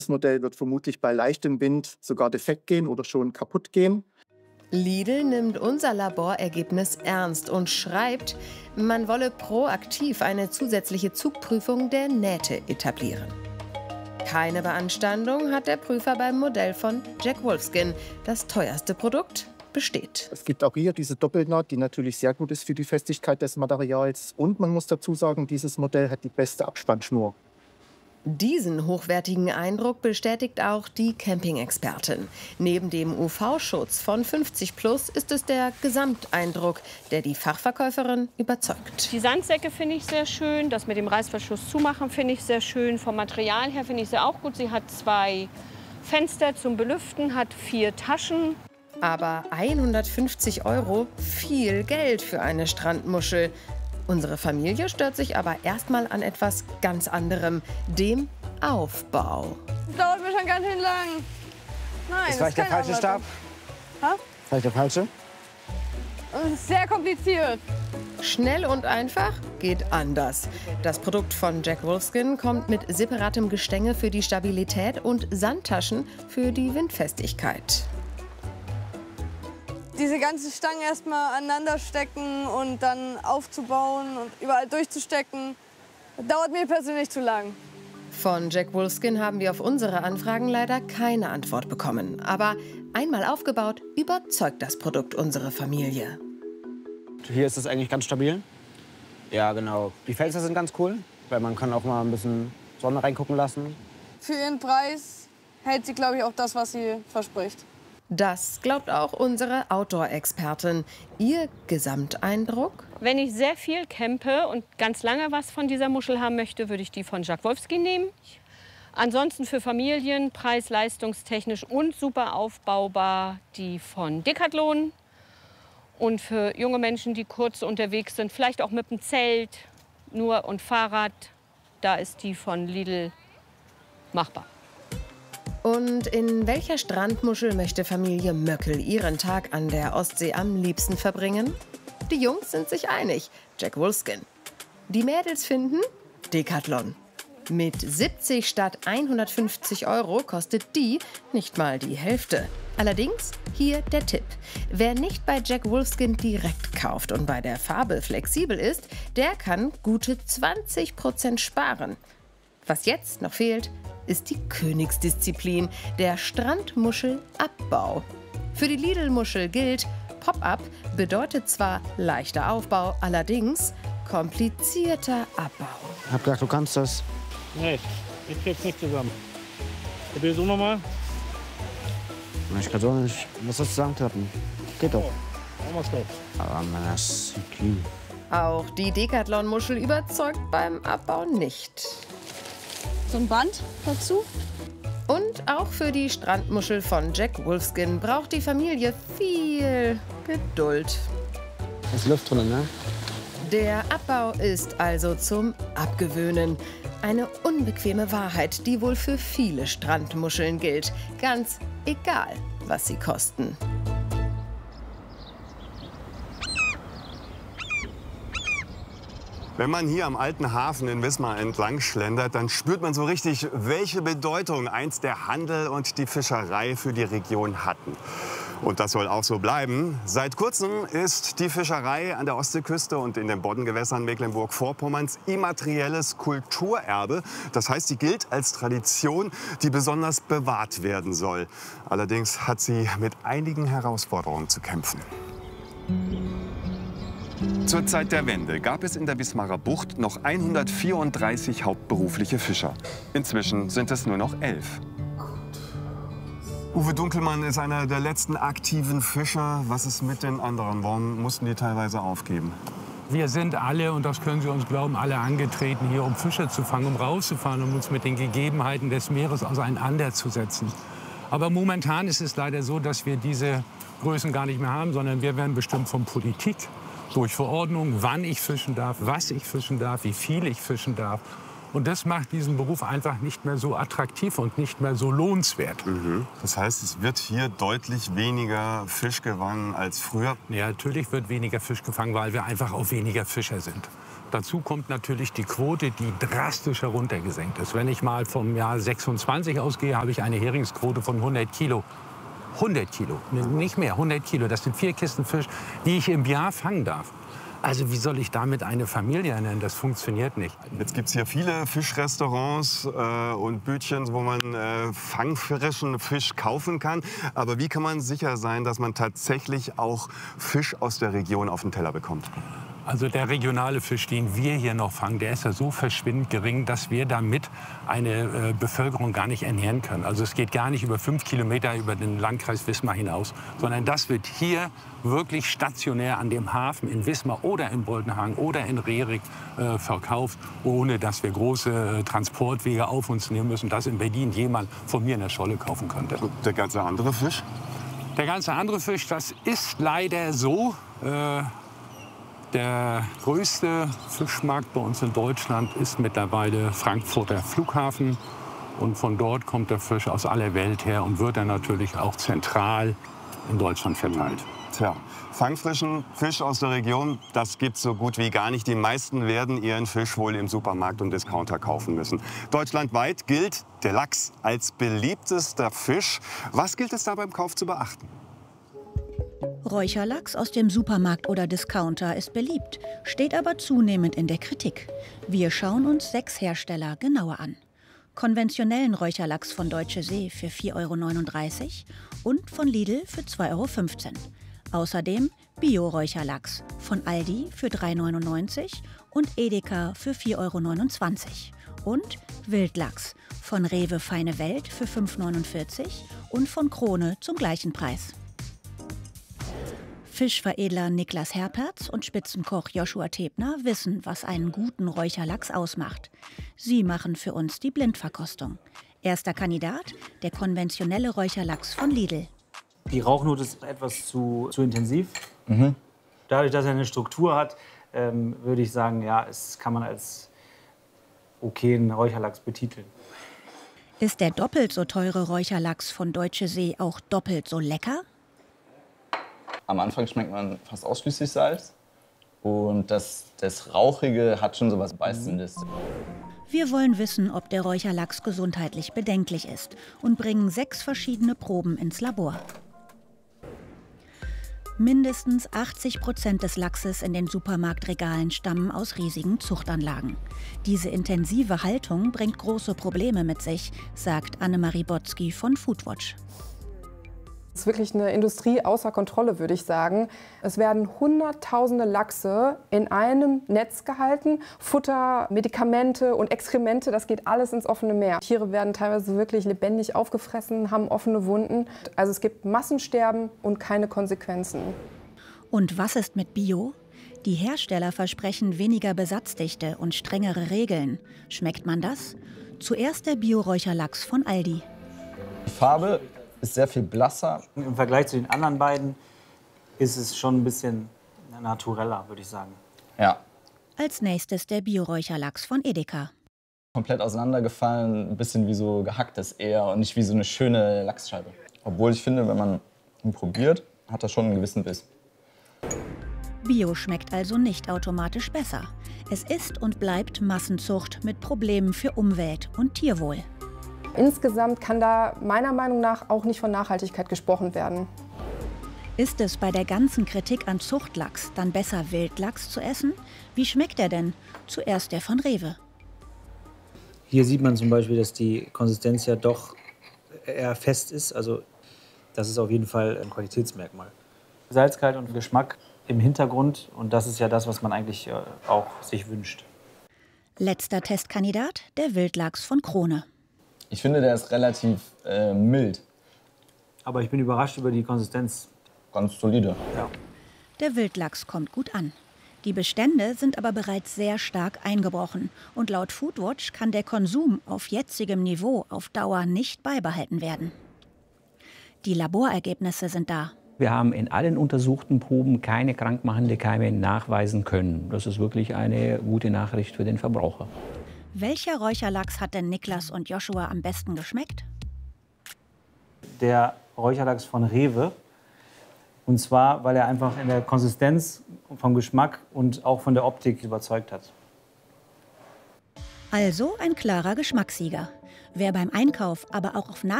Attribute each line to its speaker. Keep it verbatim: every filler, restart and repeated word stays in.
Speaker 1: Das Modell wird vermutlich bei leichtem Wind sogar defekt gehen oder schon kaputt gehen.
Speaker 2: Lidl nimmt unser Laborergebnis ernst und schreibt, man wolle proaktiv eine zusätzliche Zugprüfung der Nähte etablieren. Keine Beanstandung hat der Prüfer beim Modell von Jack Wolfskin. Das teuerste Produkt besteht.
Speaker 1: Es gibt auch hier diese Doppelnaht, die natürlich sehr gut ist für die Festigkeit des Materials. Und man muss dazu sagen, dieses Modell hat die beste Abspannschnur.
Speaker 2: Diesen hochwertigen Eindruck bestätigt auch die Camping-Expertin. Neben dem U V-Schutz von fünfzig plus ist es der Gesamteindruck, der die Fachverkäuferin überzeugt.
Speaker 3: Die Sandsäcke finde ich sehr schön. Das mit dem Reißverschluss zumachen finde ich sehr schön. Vom Material her finde ich sie auch gut. Sie hat zwei Fenster zum Belüften, hat vier Taschen.
Speaker 2: Aber hundertfünfzig Euro, viel Geld für eine Strandmuschel. Unsere Familie stört sich aber erstmal an etwas ganz anderem, dem Aufbau.
Speaker 4: Das dauert mir schon ganz schön lang. Nein,
Speaker 5: ist vielleicht der falsche Stab?
Speaker 4: Ha?
Speaker 5: Vielleicht der falsche?
Speaker 4: Das ist sehr kompliziert.
Speaker 2: Schnell und einfach geht anders. Das Produkt von Jack Wolfskin kommt mit separatem Gestänge für die Stabilität und Sandtaschen für die Windfestigkeit.
Speaker 4: Diese ganzen Stangen erstmal aneinander stecken und dann aufzubauen und überall durchzustecken, das dauert mir persönlich zu lang.
Speaker 2: Von Jack Wolfskin haben wir auf unsere Anfragen leider keine Antwort bekommen. Aber einmal aufgebaut, überzeugt das Produkt unsere Familie.
Speaker 5: Hier ist es eigentlich ganz stabil. Ja, genau. Die Fenster sind ganz cool, weil man kann auch mal ein bisschen Sonne reingucken lassen.
Speaker 4: Für ihren Preis hält sie, glaube ich, auch das, was sie verspricht.
Speaker 2: Das glaubt auch unsere Outdoor-Expertin. Ihr Gesamteindruck?
Speaker 3: Wenn ich sehr viel campe und ganz lange was von dieser Muschel haben möchte, würde ich die von Jack Wolfskin nehmen. Ansonsten für Familien, preis-leistungstechnisch und super aufbaubar, die von Decathlon. Und für junge Menschen, die kurz unterwegs sind, vielleicht auch mit dem Zelt, nur und Fahrrad, da ist die von Lidl machbar.
Speaker 2: Und in welcher Strandmuschel möchte Familie Möckel ihren Tag an der Ostsee am liebsten verbringen? Die Jungs sind sich einig, Jack Wolfskin. Die Mädels finden Decathlon. Mit siebzig statt hundertfünfzig Euro kostet die nicht mal die Hälfte. Allerdings hier der Tipp. Wer nicht bei Jack Wolfskin direkt kauft und bei der Farbe flexibel ist, der kann gute zwanzig Prozent sparen. Was jetzt noch fehlt, ist die Königsdisziplin, der Strandmuschelabbau. Für die Lidl-Muschel gilt, Pop-up bedeutet zwar leichter Aufbau, allerdings komplizierter Abbau.
Speaker 5: Ich hab gedacht, du kannst das.
Speaker 6: Nee, ich krieg's nicht zusammen. Probier so nochmal.
Speaker 5: Ich kann so nicht. Was das zusammenklappen? Geht doch.
Speaker 6: Machen wir's doch.
Speaker 5: Aber man, das ist clean.
Speaker 2: Auch die Decathlon-Muschel überzeugt beim Abbau nicht.
Speaker 4: So ein Band dazu?
Speaker 2: Und auch für die Strandmuschel von Jack Wolfskin braucht die Familie viel Geduld.
Speaker 5: Da ist Luft drin, ne?
Speaker 2: Der Abbau ist also zum Abgewöhnen. Eine unbequeme Wahrheit, die wohl für viele Strandmuscheln gilt. Ganz egal, was sie kosten.
Speaker 7: Wenn man hier am alten Hafen in Wismar entlang schlendert, dann spürt man so richtig, welche Bedeutung einst der Handel und die Fischerei für die Region hatten. Und das soll auch so bleiben. Seit kurzem ist die Fischerei an der Ostseeküste und in den Boddengewässern Mecklenburg-Vorpommerns immaterielles Kulturerbe. Das heißt, sie gilt als Tradition, die besonders bewahrt werden soll. Allerdings hat sie mit einigen Herausforderungen zu kämpfen. Zur Zeit der Wende gab es in der Wismarer Bucht noch hundertvierunddreißig hauptberufliche Fischer. Inzwischen sind es nur noch elf. Uwe Dunkelmann ist einer der letzten aktiven Fischer. Was ist mit den anderen? Warum mussten die teilweise aufgeben?
Speaker 6: Wir sind alle, und das können Sie uns glauben, alle angetreten, hier um Fische zu fangen, um rauszufahren, um uns mit den Gegebenheiten des Meeres auseinanderzusetzen. Aber momentan ist es leider so, dass wir diese Größen gar nicht mehr haben, sondern wir werden bestimmt von Politik, durch Verordnung, wann ich fischen darf, was ich fischen darf, wie viel ich fischen darf. Und das macht diesen Beruf einfach nicht mehr so attraktiv und nicht mehr so lohnenswert.
Speaker 7: Mhm. Das heißt, es wird hier deutlich weniger Fisch gefangen als früher?
Speaker 6: Ja, natürlich wird weniger Fisch gefangen, weil wir einfach auch weniger Fischer sind. Dazu kommt natürlich die Quote, die drastisch heruntergesenkt ist. Wenn ich mal vom Jahr sechsundzwanzig ausgehe, habe ich eine Heringsquote von hundert Kilo. hundert Kilo, nicht mehr, hundert Kilo. Das sind vier Kisten Fisch, die ich im Jahr fangen darf. Also wie soll ich damit eine Familie ernähren? Das funktioniert nicht.
Speaker 7: Jetzt gibt es hier viele Fischrestaurants äh, und Bütchen, wo man äh, fangfrischen Fisch kaufen kann. Aber wie kann man sicher sein, dass man tatsächlich auch Fisch aus der Region auf den Teller bekommt?
Speaker 6: Also der regionale Fisch, den wir hier noch fangen, der ist ja so verschwindend gering, dass wir damit eine äh, Bevölkerung gar nicht ernähren können. Also es geht gar nicht über fünf Kilometer über den Landkreis Wismar hinaus, sondern das wird hier wirklich stationär an dem Hafen in Wismar oder in Boltenhagen oder in Rerik äh, verkauft, ohne dass wir große äh, Transportwege auf uns nehmen müssen, dass in Berlin jemand von mir in der Scholle kaufen könnte.
Speaker 7: Und der ganze andere Fisch?
Speaker 6: Der ganze andere Fisch, das ist leider so. Äh, Der größte Fischmarkt bei uns in Deutschland ist mittlerweile Frankfurter Flughafen. Und von dort kommt der Fisch aus aller Welt her und wird dann natürlich auch zentral in Deutschland verteilt.
Speaker 7: Tja, fangfrischen Fisch aus der Region, das gibt's so gut wie gar nicht. Die meisten werden ihren Fisch wohl im Supermarkt und Discounter kaufen müssen. Deutschlandweit gilt der Lachs als beliebtester Fisch. Was gilt es da beim Kauf zu beachten?
Speaker 8: Räucherlachs aus dem Supermarkt oder Discounter ist beliebt, steht aber zunehmend in der Kritik. Wir schauen uns sechs Hersteller genauer an. Konventionellen Räucherlachs von Deutsche See für vier Euro neununddreißig und von Lidl für zwei Euro fünfzehn. Außerdem Bio-Räucherlachs von Aldi für drei Euro neunundneunzig und Edeka für vier Euro neunundzwanzig. Und Wildlachs von Rewe Feine Welt für fünf Euro neunundvierzig und von Krone zum gleichen Preis. Fischveredler Niklas Herpertz und Spitzenkoch Joshua Tebner wissen, was einen guten Räucherlachs ausmacht. Sie machen für uns die Blindverkostung. Erster Kandidat, der konventionelle Räucherlachs von Lidl.
Speaker 9: Die Rauchnote ist etwas zu, zu intensiv.
Speaker 10: Mhm.
Speaker 9: Dadurch, dass er eine Struktur hat, ähm, würde ich sagen, ja, es kann man als okayen Räucherlachs betiteln.
Speaker 8: Ist der doppelt so teure Räucherlachs von Deutsche See auch doppelt so lecker?
Speaker 10: Am Anfang schmeckt man fast ausschließlich Salz. Und das, das Rauchige hat schon so was Beißendes.
Speaker 8: Wir wollen wissen, ob der Räucherlachs gesundheitlich bedenklich ist und bringen sechs verschiedene Proben ins Labor. Mindestens achtzig Prozent des Lachses in den Supermarktregalen stammen aus riesigen Zuchtanlagen. Diese intensive Haltung bringt große Probleme mit sich, sagt Annemarie Botzky von Foodwatch.
Speaker 11: Es ist wirklich eine Industrie außer Kontrolle, würde ich sagen. Es werden hunderttausende Lachse in einem Netz gehalten. Futter, Medikamente und Exkremente, das geht alles ins offene Meer. Tiere werden teilweise wirklich lebendig aufgefressen, haben offene Wunden. Also es gibt Massensterben und keine Konsequenzen.
Speaker 8: Und was ist mit Bio? Die Hersteller versprechen weniger Besatzdichte und strengere Regeln. Schmeckt man das? Zuerst der Bio-Räucherlachs von Aldi.
Speaker 10: Die Farbe ist sehr viel blasser.
Speaker 9: Im Vergleich zu den anderen beiden ist es schon ein bisschen natureller, würde ich sagen.
Speaker 10: Ja.
Speaker 8: Als nächstes der Bio-Räucherlachs von Edeka.
Speaker 10: Komplett auseinandergefallen, ein bisschen wie so gehacktes eher und nicht wie so eine schöne Lachsscheibe. Obwohl ich finde, wenn man ihn probiert, hat das schon einen gewissen Biss.
Speaker 8: Bio schmeckt also nicht automatisch besser. Es ist und bleibt Massenzucht mit Problemen für Umwelt und Tierwohl.
Speaker 11: Insgesamt kann da meiner Meinung nach auch nicht von Nachhaltigkeit gesprochen werden.
Speaker 8: Ist es bei der ganzen Kritik an Zuchtlachs dann besser, Wildlachs zu essen? Wie schmeckt er denn? Zuerst der von Rewe.
Speaker 9: Hier sieht man zum Beispiel, dass die Konsistenz ja doch eher fest ist. Also das ist auf jeden Fall ein Qualitätsmerkmal. Salzgehalt und Geschmack im Hintergrund. Und das ist ja das, was man eigentlich auch sich wünscht.
Speaker 8: Letzter Testkandidat, der Wildlachs von Krone.
Speaker 10: Ich finde, der ist relativ äh, mild.
Speaker 9: Aber ich bin überrascht über die Konsistenz.
Speaker 10: Ganz solide.
Speaker 9: Ja.
Speaker 8: Der Wildlachs kommt gut an. Die Bestände sind aber bereits sehr stark eingebrochen. Und laut Foodwatch kann der Konsum auf jetzigem Niveau auf Dauer nicht beibehalten werden. Die Laborergebnisse sind da.
Speaker 12: Wir haben in allen untersuchten Proben keine krankmachende Keime nachweisen können. Das ist wirklich eine gute Nachricht für den Verbraucher.
Speaker 8: Welcher Räucherlachs hat denn Niklas und Joshua am besten geschmeckt?
Speaker 9: Der Räucherlachs von Rewe. Und zwar, weil er einfach in der Konsistenz, vom Geschmack und auch von der Optik überzeugt hat.
Speaker 8: Also ein klarer Geschmackssieger. Wer beim Einkauf aber auch auf